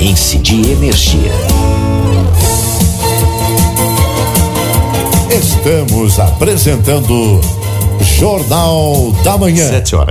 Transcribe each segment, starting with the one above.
Paranaense de Energia. Estamos apresentando Jornal da Manhã.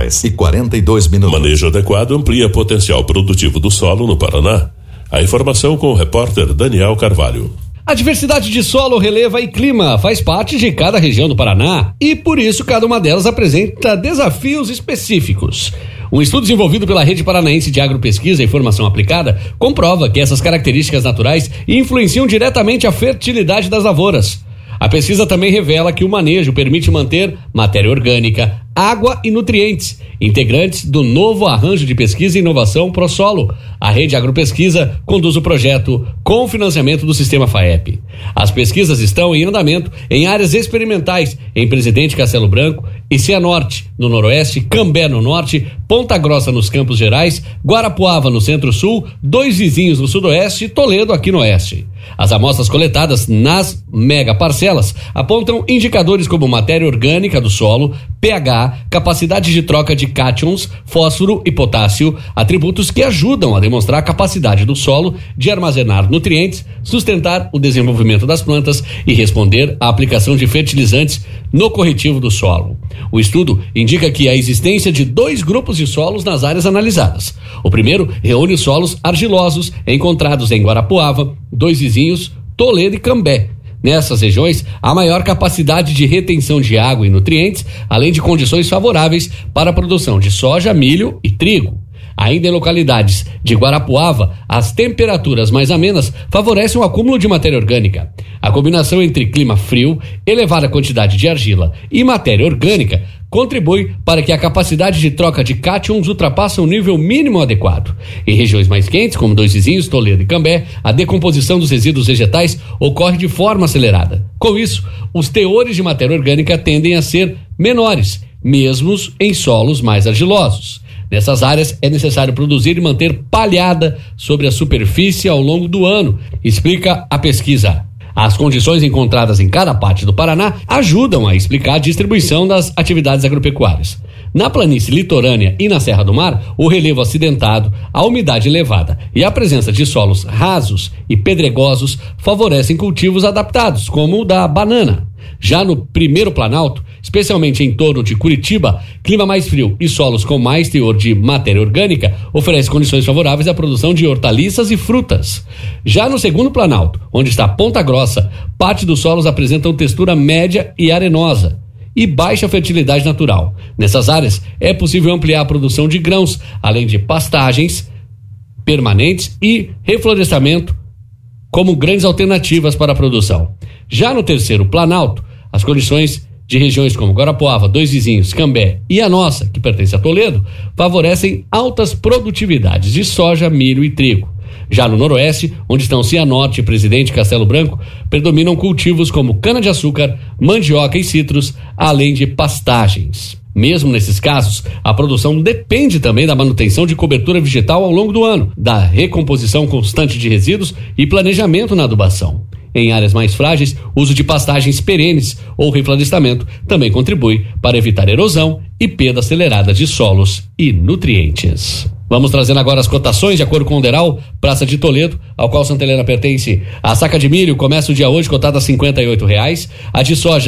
7h42. Manejo adequado amplia potencial produtivo do solo no Paraná. A informação com o repórter Daniel Carvalho. A diversidade de solo, relevo e clima faz parte de cada região do Paraná e, por isso, cada uma delas apresenta desafios específicos. Um estudo desenvolvido pela Rede Paranaense de Agropesquisa e Formação Aplicada comprova que essas características naturais influenciam diretamente a fertilidade das lavouras. A pesquisa também revela que o manejo permite manter matéria orgânica, água e nutrientes, integrantes do novo arranjo de pesquisa e inovação ProSolo. A Rede Agropesquisa conduz o projeto com financiamento do Sistema FAEP. As pesquisas estão em andamento em áreas experimentais em Presidente Castelo Branco e Cianorte, no Noroeste, Cambé, no Norte, Ponta Grossa, nos Campos Gerais, Guarapuava, no Centro-Sul, Dois Vizinhos, no Sudoeste e Toledo, aqui no Oeste. As amostras coletadas nas mega parcelas apontam indicadores como matéria orgânica do solo, pH, capacidade de troca de cátions, fósforo e potássio, atributos que ajudam a demonstrar a capacidade do solo de armazenar nutrientes, sustentar o desenvolvimento das plantas e responder à aplicação de fertilizantes no corretivo do solo. O estudo indica que a existência de 2 grupos de solos nas áreas analisadas. O primeiro reúne os solos argilosos encontrados em Guarapuava, Dois Vizinhos, Toledo e Cambé. Nessas regiões, há maior capacidade de retenção de água e nutrientes, além de condições favoráveis para a produção de soja, milho e trigo. Ainda em localidades de Guarapuava, as temperaturas mais amenas favorecem o acúmulo de matéria orgânica. A combinação entre clima frio, elevada quantidade de argila e matéria orgânica contribui para que a capacidade de troca de cátions ultrapasse o nível mínimo adequado. Em regiões mais quentes, como Dois Vizinhos, Toledo e Cambé, a decomposição dos resíduos vegetais ocorre de forma acelerada. Com isso, os teores de matéria orgânica tendem a ser menores, mesmo em solos mais argilosos. Nessas áreas é necessário produzir e manter palhada sobre a superfície ao longo do ano, explica a pesquisa. As condições encontradas em cada parte do Paraná ajudam a explicar a distribuição das atividades agropecuárias. Na planície litorânea e na Serra do Mar, o relevo acidentado, a umidade elevada e a presença de solos rasos e pedregosos favorecem cultivos adaptados, como o da banana. Já no primeiro Planalto, especialmente em torno de Curitiba, clima mais frio e solos com mais teor de matéria orgânica oferecem condições favoráveis à produção de hortaliças e frutas. Já no segundo Planalto, onde está Ponta Grossa, parte dos solos apresentam textura média e arenosa e baixa fertilidade natural. Nessas áreas, é possível ampliar a produção de grãos, além de pastagens permanentes e reflorestamento como grandes alternativas para a produção. Já no terceiro Planalto, as condições de regiões como Guarapuava, Dois Vizinhos, Cambé e a nossa, que pertence a Toledo, favorecem altas produtividades de soja, milho e trigo. Já no Noroeste, onde estão Cianorte e Presidente Castelo Branco, predominam cultivos como cana-de-açúcar, mandioca e citros, além de pastagens. Mesmo nesses casos, a produção depende também da manutenção de cobertura vegetal ao longo do ano, da recomposição constante de resíduos e planejamento na adubação. Em áreas mais frágeis, o uso de pastagens perenes ou reflorestamento também contribui para evitar erosão e perda acelerada de solos e nutrientes. Vamos trazendo agora as cotações de acordo com o Deral, Praça de Toledo, ao qual Santa Helena pertence. A saca de milho começa o dia hoje cotada a R$58, a de soja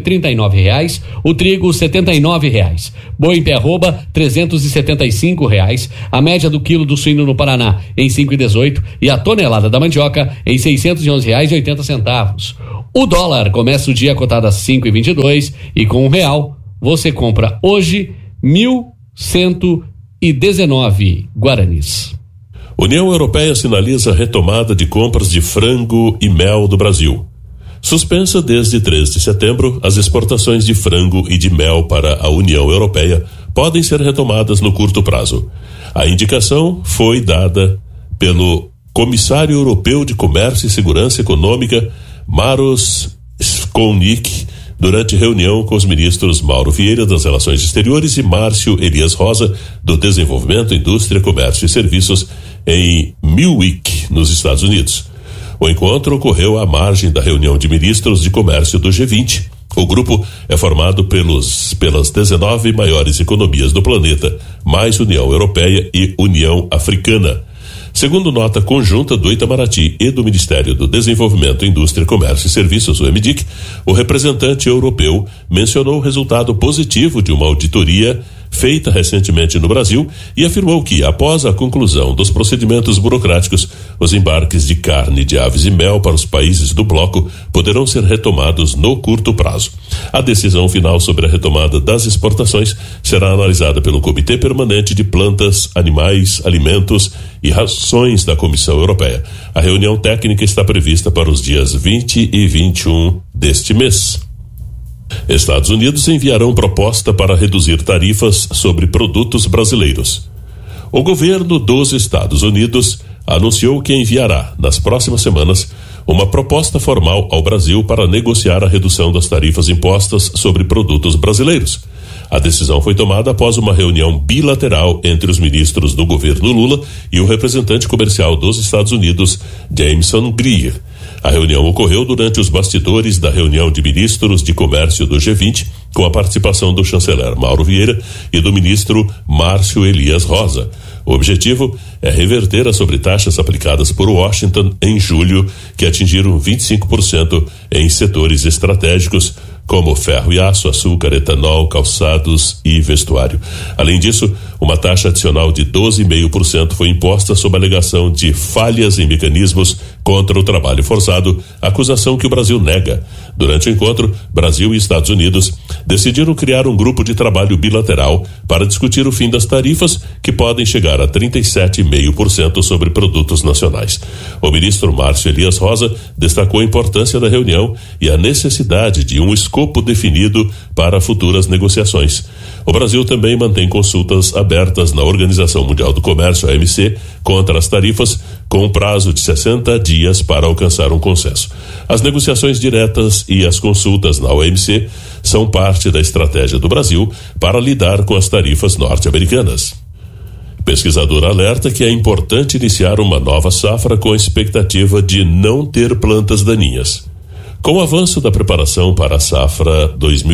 R$139, o trigo R$79, boi em pé arroba R$375, a média do quilo do suíno no Paraná em R$5,18 e a tonelada da mandioca em R$611,80. O dólar começa o dia cotado a R$5,22 e com R$1 você compra hoje 1.119 guaranis. União Europeia sinaliza a retomada de compras de frango e mel do Brasil. Suspensa desde 3 de setembro, as exportações de frango e de mel para a União Europeia podem ser retomadas no curto prazo. A indicação foi dada pelo Comissário Europeu de Comércio e Segurança Econômica, Maros Skolnik, durante reunião com os ministros Mauro Vieira das Relações Exteriores e Márcio Elias Rosa do Desenvolvimento, Indústria, Comércio e Serviços em Milwaukee, nos Estados Unidos. O encontro ocorreu à margem da reunião de ministros de comércio do G20. O grupo é formado pelas 19 maiores economias do planeta, mais União Europeia e União Africana. Segundo nota conjunta do Itamaraty e do Ministério do Desenvolvimento, Indústria, Comércio e Serviços, o MDIC, o representante europeu mencionou o resultado positivo de uma auditoria feita recentemente no Brasil e afirmou que, após a conclusão dos procedimentos burocráticos, os embarques de carne de aves e mel para os países do bloco poderão ser retomados no curto prazo. A decisão final sobre a retomada das exportações será analisada pelo Comitê Permanente de Plantas, Animais, Alimentos e Rações da Comissão Europeia. A reunião técnica está prevista para os dias 20 e 21 deste mês. Estados Unidos enviarão proposta para reduzir tarifas sobre produtos brasileiros. O governo dos Estados Unidos anunciou que enviará, nas próximas semanas, uma proposta formal ao Brasil para negociar a redução das tarifas impostas sobre produtos brasileiros. A decisão foi tomada após uma reunião bilateral entre os ministros do governo Lula e o representante comercial dos Estados Unidos, Jameson Greer. A reunião ocorreu durante os bastidores da reunião de ministros de comércio do G20, com a participação do chanceler Mauro Vieira e do ministro Márcio Elias Rosa. O objetivo é reverter as sobretaxas aplicadas por Washington em julho, que atingiram 25% em setores estratégicos, como ferro e aço, açúcar, etanol, calçados e vestuário. Além disso, uma taxa adicional de 12,5% foi imposta sob a alegação de falhas em mecanismos contra o trabalho forçado, acusação que o Brasil nega. Durante o encontro, Brasil e Estados Unidos decidiram criar um grupo de trabalho bilateral para discutir o fim das tarifas, que podem chegar a 37,5% sobre produtos nacionais. O ministro Márcio Elias Rosa destacou a importância da reunião e a necessidade de um escopo definido para futuras negociações. O Brasil também mantém consultas abertas na Organização Mundial do Comércio, a OMC, contra as tarifas, com um prazo de 60 dias para alcançar um consenso. As negociações diretas e as consultas na OMC são parte da estratégia do Brasil para lidar com as tarifas norte-americanas. Pesquisador alerta que é importante iniciar uma nova safra com a expectativa de não ter plantas daninhas. Com o avanço da preparação para a safra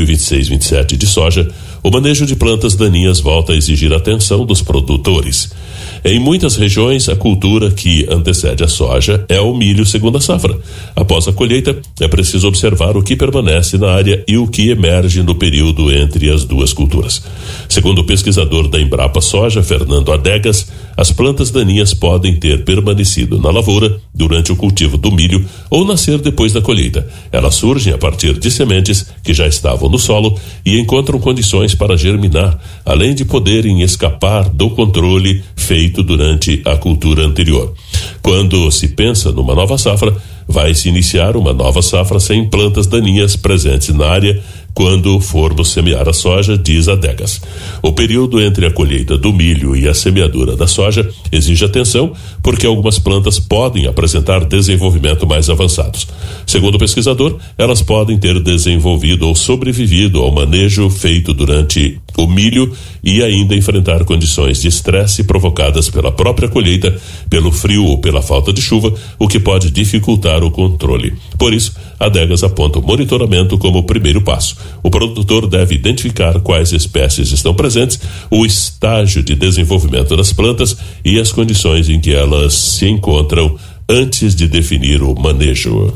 2026-27 de soja, o manejo de plantas daninhas volta a exigir atenção dos produtores. Em muitas regiões, a cultura que antecede a soja é o milho segunda safra. Após a colheita, é preciso observar o que permanece na área e o que emerge no período entre as duas culturas. Segundo o pesquisador da Embrapa Soja, Fernando Adegas, as plantas daninhas podem ter permanecido na lavoura durante o cultivo do milho ou nascer depois da colheita. Elas surgem a partir de sementes que já estavam no solo e encontram condições para germinar, além de poderem escapar do controle feito durante a cultura anterior. Quando se pensa numa nova safra, vai se iniciar uma nova safra sem plantas daninhas presentes na área quando formos semear a soja, diz Adegas. O período entre a colheita do milho e a semeadura da soja exige atenção, porque algumas plantas podem apresentar desenvolvimento mais avançados. Segundo o pesquisador, elas podem ter desenvolvido ou sobrevivido ao manejo feito durante o milho e ainda enfrentar condições de estresse provocadas pela própria colheita, pelo frio ou pela falta de chuva, o que pode dificultar o controle. Por isso, Adegas aponta o monitoramento como o primeiro passo. O produtor deve identificar quais espécies estão presentes, o estágio de desenvolvimento das plantas e as condições em que elas se encontram antes de definir o manejo.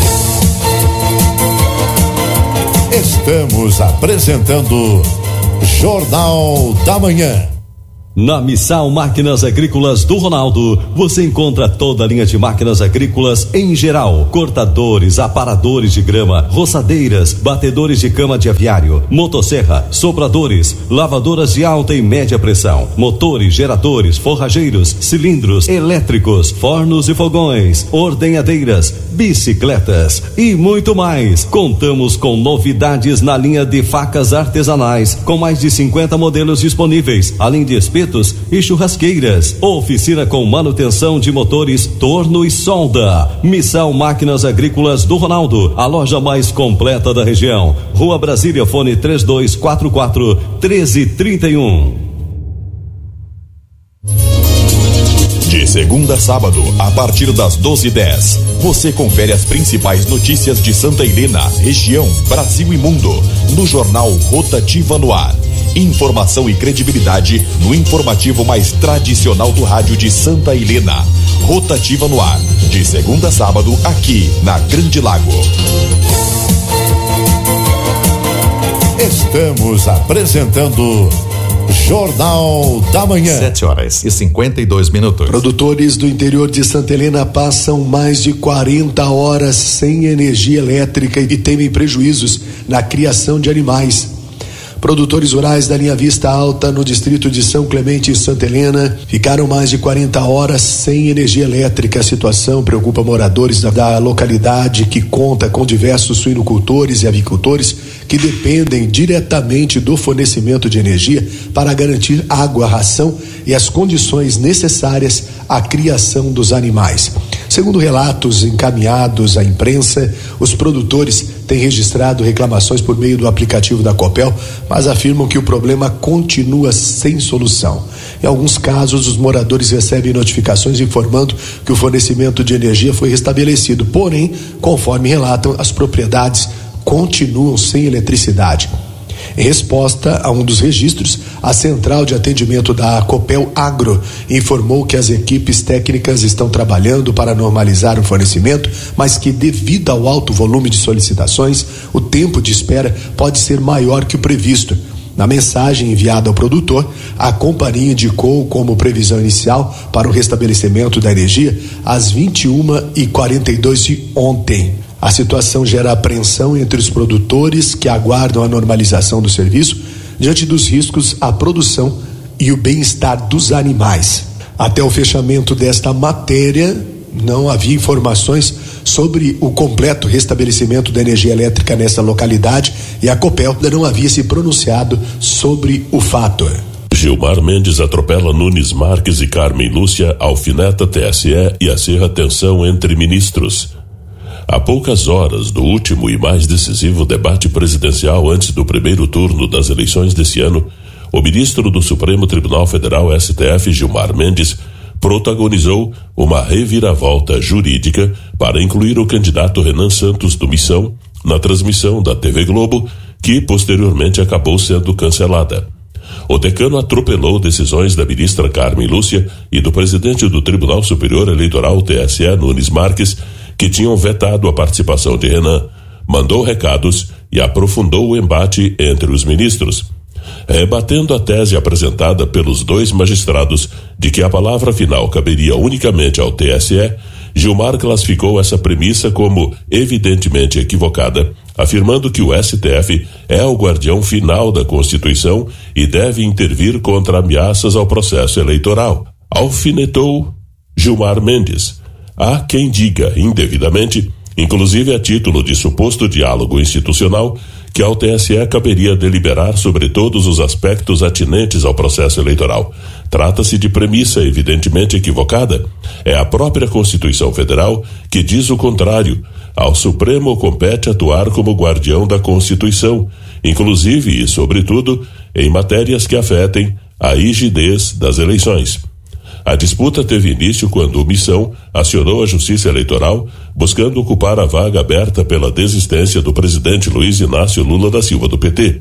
Estamos apresentando Jornal da Manhã. Na Missal Máquinas Agrícolas do Ronaldo, você encontra toda a linha de máquinas agrícolas em geral: cortadores, aparadores de grama, roçadeiras, batedores de cama de aviário, motosserra, sopradores, lavadoras de alta e média pressão, motores, geradores, forrageiros, cilindros, elétricos, fornos e fogões, ordenhadeiras, bicicletas e muito mais. Contamos com novidades na linha de facas artesanais, com mais de 50 modelos disponíveis, além de espetos e churrasqueiras. Oficina com manutenção de motores, torno e solda. Missal Máquinas Agrícolas do Ronaldo, a loja mais completa da região. Rua Brasília, fone 3244-1331. De segunda a sábado, a partir das 12h10, você confere as principais notícias de Santa Helena, região, Brasil e mundo, no Jornal Rotativa no Ar. Informação e credibilidade no informativo mais tradicional do rádio de Santa Helena. Rotativa no ar, de segunda a sábado, aqui na Grande Lago. Estamos apresentando Jornal da Manhã. 7h52. Produtores do interior de Santa Helena passam mais de 40 horas sem energia elétrica e temem prejuízos na criação de animais. Produtores rurais da linha Vista Alta, no distrito de São Clemente e Santa Helena, ficaram mais de 40 horas sem energia elétrica. A situação preocupa moradores da localidade, que conta com diversos suinocultores e avicultores que dependem diretamente do fornecimento de energia para garantir água, ração e as condições necessárias à criação dos animais. Segundo relatos encaminhados à imprensa, os produtores têm registrado reclamações por meio do aplicativo da Copel, mas afirmam que o problema continua sem solução. Em alguns casos, os moradores recebem notificações informando que o fornecimento de energia foi restabelecido, porém, conforme relatam, as propriedades continuam sem eletricidade. Em resposta a um dos registros, a central de atendimento da Copel Agro informou que as equipes técnicas estão trabalhando para normalizar o fornecimento, mas que, devido ao alto volume de solicitações, o tempo de espera pode ser maior que o previsto. Na mensagem enviada ao produtor, a companhia indicou como previsão inicial para o restabelecimento da energia às 21h42 de ontem. A situação gera apreensão entre os produtores que aguardam a normalização do serviço diante dos riscos à produção e o bem-estar dos animais. Até o fechamento desta matéria, não havia informações sobre o completo restabelecimento da energia elétrica nessa localidade e a Copel ainda não havia se pronunciado sobre o fato. Gilmar Mendes atropela Nunes Marques e Carmen Lúcia, alfineta TSE e acirra tensão entre ministros. A poucas horas do último e mais decisivo debate presidencial antes do primeiro turno das eleições desse ano, o ministro do Supremo Tribunal Federal, STF, Gilmar Mendes, protagonizou uma reviravolta jurídica para incluir o candidato Renan Santos do Missão na transmissão da TV Globo, que posteriormente acabou sendo cancelada. O decano atropelou decisões da ministra Carmen Lúcia e do presidente do Tribunal Superior Eleitoral, TSE, Nunes Marques, que tinham vetado a participação de Renan, mandou recados e aprofundou o embate entre os ministros, rebatendo a tese apresentada pelos dois magistrados de que a palavra final caberia unicamente ao TSE. Gilmar classificou essa premissa como evidentemente equivocada, afirmando que o STF é o guardião final da Constituição e deve intervir contra ameaças ao processo eleitoral. Alfinetou Gilmar Mendes. Há quem diga indevidamente, inclusive a título de suposto diálogo institucional, que ao TSE caberia deliberar sobre todos os aspectos atinentes ao processo eleitoral. Trata-se de premissa evidentemente equivocada. É a própria Constituição Federal que diz o contrário. Ao Supremo compete atuar como guardião da Constituição, inclusive e sobretudo em matérias que afetem a rigidez das eleições. A disputa teve início quando o Missão acionou a Justiça Eleitoral buscando ocupar a vaga aberta pela desistência do presidente Luiz Inácio Lula da Silva do PT.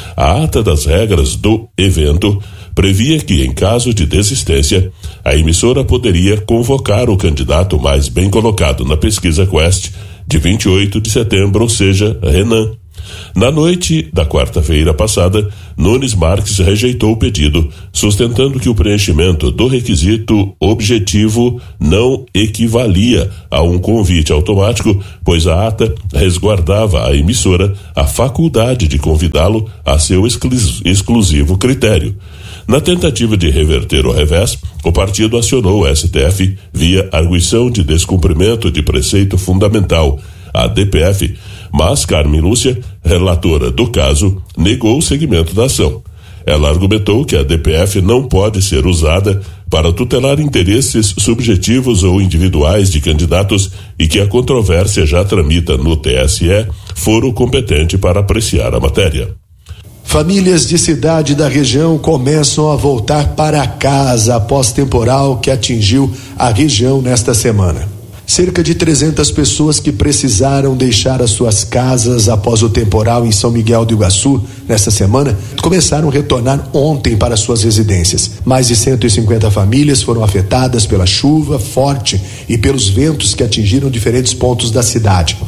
A ata das regras do evento previa que, em caso de desistência, a emissora poderia convocar o candidato mais bem colocado na pesquisa Quest de 28 de setembro, ou seja, Renan. Na noite da quarta-feira passada, Nunes Marques rejeitou o pedido, sustentando que o preenchimento do requisito objetivo não equivalia a um convite automático, pois a ata resguardava à emissora a faculdade de convidá-lo a seu exclusivo critério. Na tentativa de reverter o revés, o partido acionou o STF via arguição de descumprimento de preceito fundamental, a DPF, mas Carmen Lúcia, relatora do caso, negou o seguimento da ação. Ela argumentou que a DPF não pode ser usada para tutelar interesses subjetivos ou individuais de candidatos e que a controvérsia já tramita no TSE, foro competente para apreciar a matéria. Famílias de cidade da região começam a voltar para casa após temporal que atingiu a região nesta semana. Cerca de 300 pessoas que precisaram deixar as suas casas após o temporal em São Miguel do Iguaçu, nesta semana, começaram a retornar ontem para suas residências. Mais de 150 famílias foram afetadas pela chuva forte e pelos ventos que atingiram diferentes pontos da cidade.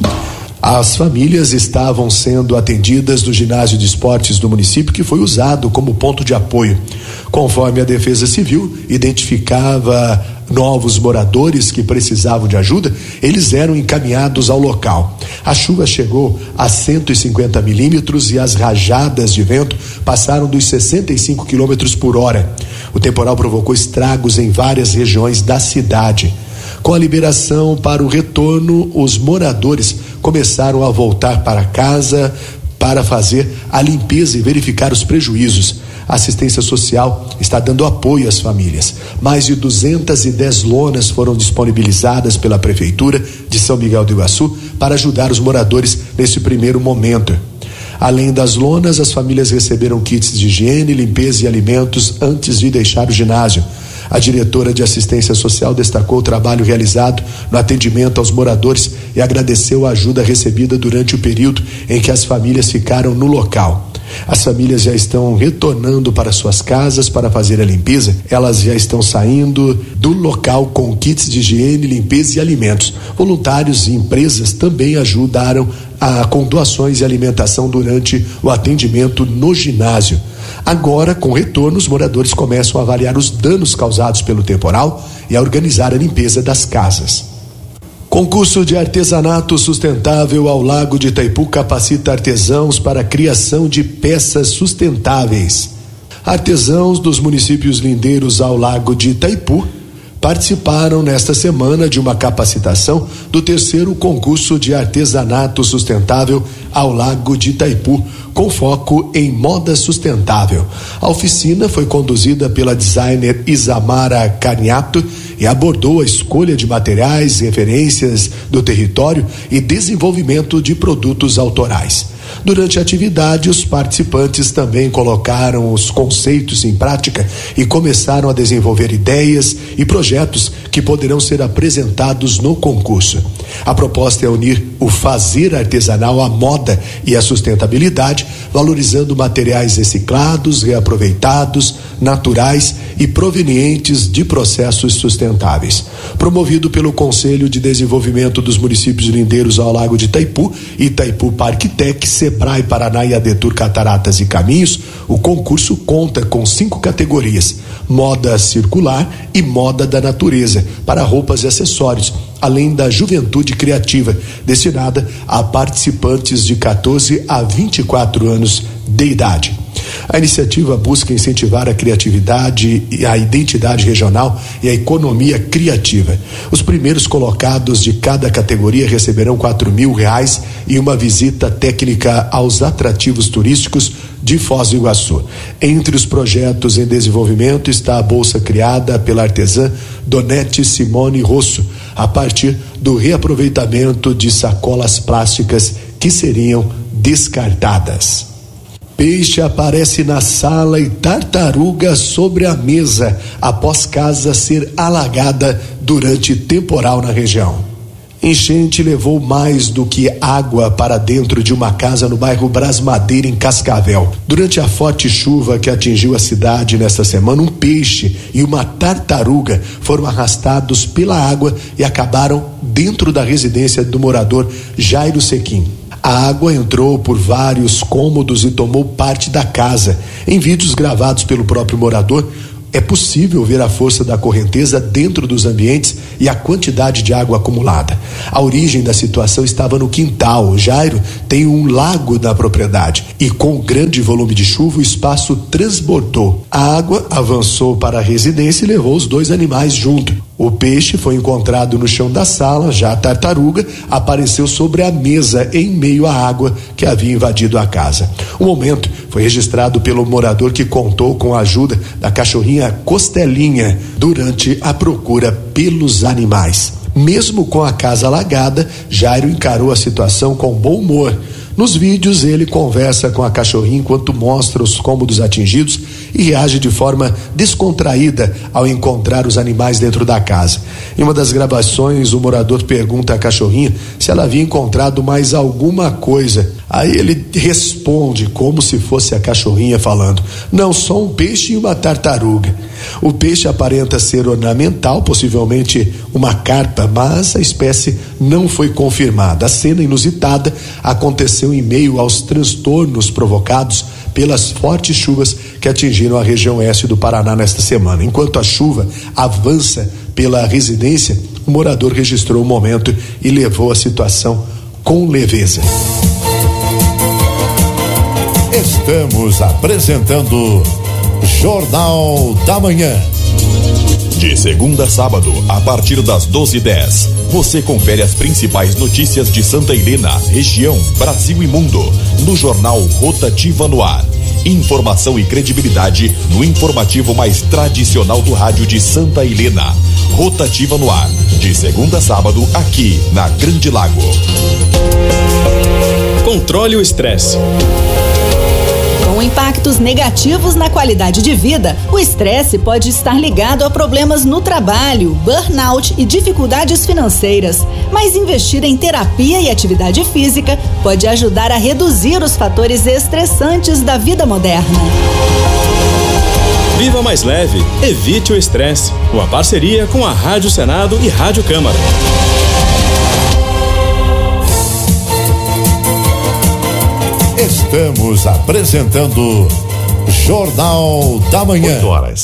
As famílias estavam sendo atendidas no ginásio de esportes do município, que foi usado como ponto de apoio. Conforme a Defesa Civil identificava novos moradores que precisavam de ajuda, eles eram encaminhados ao local. A chuva chegou a 150 milímetros e as rajadas de vento passaram dos 65 quilômetros por hora. O temporal provocou estragos em várias regiões da cidade. Com a liberação para o retorno, os moradores começaram a voltar para casa para fazer a limpeza e verificar os prejuízos. A assistência social está dando apoio às famílias. Mais de 210 lonas foram disponibilizadas pela Prefeitura de São Miguel do Iguaçu para ajudar os moradores nesse primeiro momento. Além das lonas, as famílias receberam kits de higiene, limpeza e alimentos antes de deixar o ginásio. A diretora de assistência social destacou o trabalho realizado no atendimento aos moradores e agradeceu a ajuda recebida durante o período em que as famílias ficaram no local. As famílias já estão retornando para suas casas para fazer a limpeza. Elas já estão saindo do local com kits de higiene, limpeza e alimentos. Voluntários e empresas também ajudaram com doações e alimentação durante o atendimento no ginásio. Agora, com retorno, os moradores começam a avaliar os danos causados pelo temporal e a organizar a limpeza das casas. Concurso de artesanato sustentável ao Lago de Itaipu capacita artesãos para a criação de peças sustentáveis. Artesãos dos municípios lindeiros ao Lago de Itaipu participaram nesta semana de uma capacitação do 3º concurso de artesanato sustentável ao Lago de Itaipu, com foco em moda sustentável. A oficina foi conduzida pela designer Isamara Caniato e abordou a escolha de materiais, referências do território e desenvolvimento de produtos autorais. Durante a atividade, os participantes também colocaram os conceitos em prática e começaram a desenvolver ideias e projetos que poderão ser apresentados no concurso. A proposta é unir o fazer artesanal à moda e à sustentabilidade, valorizando materiais reciclados, reaproveitados, naturais e provenientes de processos sustentáveis. Promovido pelo Conselho de Desenvolvimento dos Municípios Lindeiros ao Lago de Itaipu, Itaipu Parktec, Sebrae Paraná e Adetur Cataratas e Caminhos, o concurso conta com 5 categorias: moda circular e moda da natureza, para roupas e acessórios, além da juventude criativa, destinada a participantes de 14 a 24 anos de idade. A iniciativa busca incentivar a criatividade e a identidade regional e a economia criativa. Os primeiros colocados de cada categoria receberão R$4.000 e uma visita técnica aos atrativos turísticos de Foz do Iguaçu. Entre os projetos em desenvolvimento está a bolsa criada pela artesã Donete Simone Rosso, a partir do reaproveitamento de sacolas plásticas que seriam descartadas. Peixe aparece na sala e tartaruga sobre a mesa após casa ser alagada durante temporal na região. Enchente levou mais do que água para dentro de uma casa no bairro Brasmadeira, em Cascavel. Durante a forte chuva que atingiu a cidade nesta semana, um peixe e uma tartaruga foram arrastados pela água e acabaram dentro da residência do morador Jairo Sequim. A água entrou por vários cômodos e tomou parte da casa. Em vídeos gravados pelo próprio morador, é possível ver a força da correnteza dentro dos ambientes e a quantidade de água acumulada. A origem da situação estava no quintal. O Jairo tem um lago na propriedade e, com grande volume de chuva, o espaço transbordou. A água avançou para a residência e levou os 2 animais junto. O peixe foi encontrado no chão da sala, já a tartaruga apareceu sobre a mesa em meio à água que havia invadido a casa. O momento foi registrado pelo morador, que contou com a ajuda da cachorrinha Costelinha durante a procura pelos animais. Mesmo com a casa alagada, Jairo encarou a situação com bom humor. Nos vídeos, ele conversa com a cachorrinha enquanto mostra os cômodos atingidos e reage de forma descontraída ao encontrar os animais dentro da casa. Em uma das gravações, o morador pergunta à cachorrinha se ela havia encontrado mais alguma coisa. Aí ele responde como se fosse a cachorrinha falando: não, só um peixe e uma tartaruga. O peixe aparenta ser ornamental, possivelmente uma carpa, mas a espécie não foi confirmada. A cena inusitada aconteceu em meio aos transtornos provocados pelas fortes chuvas que atingiram a região oeste do Paraná nesta semana. Enquanto a chuva avança pela residência, o morador registrou o momento e levou a situação com leveza. Estamos apresentando Jornal da Manhã. De segunda a sábado, a partir das 12h10, você confere as principais notícias de Santa Helena, região, Brasil e mundo, no Jornal Rotativa no Ar. Informação e credibilidade no informativo mais tradicional do rádio de Santa Helena. Rotativa no Ar, de segunda a sábado, aqui na Grande Lago. Controle o estresse. Com impactos negativos na qualidade de vida, o estresse pode estar ligado a problemas no trabalho, burnout e dificuldades financeiras. Mas investir em terapia e atividade física pode ajudar a reduzir os fatores estressantes da vida moderna. Viva mais leve, evite o estresse. Uma parceria com a Rádio Senado e Rádio Câmara. Estamos apresentando Jornal da Manhã.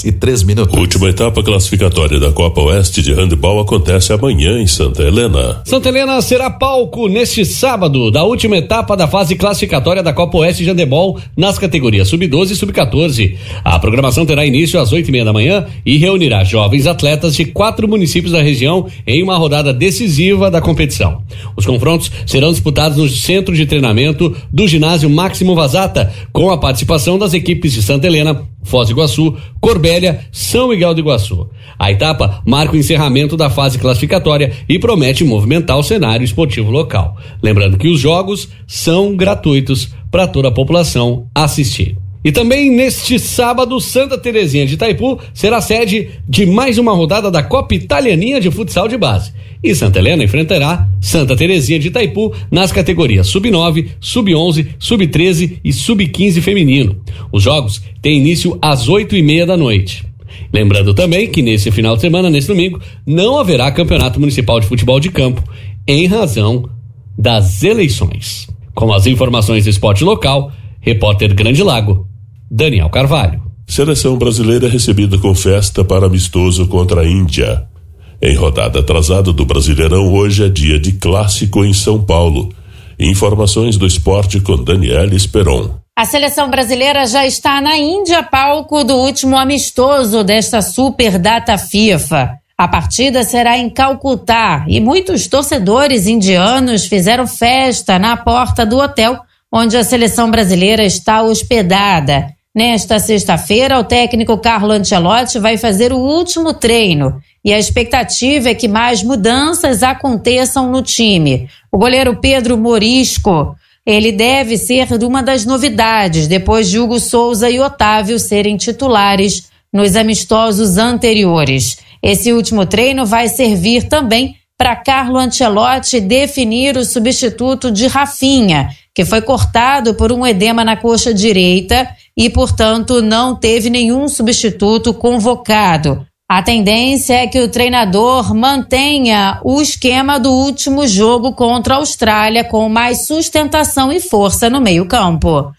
8h03. Última etapa classificatória da Copa Oeste de Handebol acontece amanhã em Santa Helena. Santa Helena será palco neste sábado da última etapa da fase classificatória da Copa Oeste de Handebol nas categorias Sub-12 e Sub-14. A programação terá início às 8h30 da manhã e reunirá jovens atletas de 4 municípios da região em uma rodada decisiva da competição. Os confrontos serão disputados no centro de treinamento do ginásio Máximo Vazata, com a participação das equipes de Santa Helena, Foz do Iguaçu, Corbélia, São Miguel do Iguaçu. A etapa marca o encerramento da fase classificatória e promete movimentar o cenário esportivo local. Lembrando que os jogos são gratuitos para toda a população assistir. E também neste sábado, Santa Terezinha de Itaipu será sede de mais uma rodada da Copa Italianinha de Futsal de Base. E Santa Helena enfrentará Santa Terezinha de Itaipu nas categorias Sub-9, Sub-11, Sub-13 e Sub-15 feminino. Os jogos têm início às 8h30 da noite. Lembrando também que nesse final de semana, nesse domingo, não haverá campeonato municipal de futebol de campo em razão das eleições. Com as informações do esporte local, repórter Grande Lago, Daniel Carvalho. Seleção brasileira recebida com festa para amistoso contra a Índia. Em rodada atrasada do Brasileirão, hoje é dia de clássico em São Paulo. Informações do esporte com Daniela Esperon. A seleção brasileira já está na Índia, palco do último amistoso desta super data FIFA. A partida será em Calcutá e muitos torcedores indianos fizeram festa na porta do hotel onde a seleção brasileira está hospedada. Nesta sexta-feira, o técnico Carlo Ancelotti vai fazer o último treino e a expectativa é que mais mudanças aconteçam no time. O goleiro Pedro Morisco, ele deve ser uma das novidades depois de Hugo Souza e Otávio serem titulares nos amistosos anteriores. Esse último treino vai servir também para Carlo Ancelotti definir o substituto de Rafinha, que foi cortado por um edema na coxa direita e, portanto, não teve nenhum substituto convocado. A tendência é que o treinador mantenha o esquema do último jogo contra a Austrália com mais sustentação e força no meio-campo.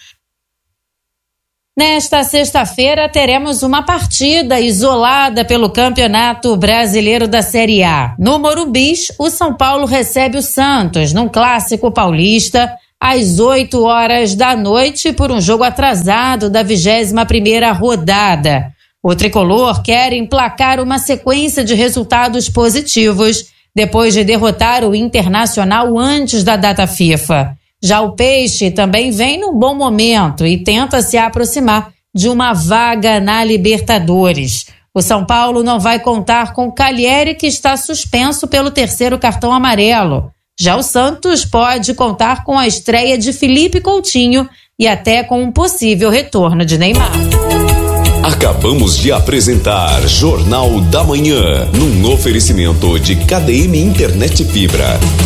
Nesta sexta-feira teremos uma partida isolada pelo Campeonato Brasileiro da Série A. No Morumbis, o São Paulo recebe o Santos num clássico paulista às 8h da noite por um jogo atrasado da 21ª rodada. O tricolor quer emplacar uma sequência de resultados positivos depois de derrotar o Internacional antes da data FIFA. Já o Peixe também vem num bom momento e tenta se aproximar de uma vaga na Libertadores. O São Paulo não vai contar com Calheri, que está suspenso pelo 3º cartão amarelo. Já o Santos pode contar com a estreia de Felipe Coutinho e até com um possível retorno de Neymar. Acabamos de apresentar Jornal da Manhã, num oferecimento de KDM Internet Fibra.